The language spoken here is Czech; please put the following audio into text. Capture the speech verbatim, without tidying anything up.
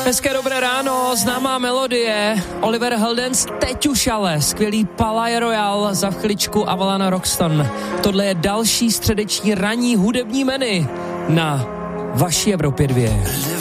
Hezké dobré ráno, známá melodie, Oliver Heldens, teď už ale, skvělý Palais Royal, za chviličku Avalon Roxton. Tohle je další středeční ranní hudební menu na vaší Evropě dvě.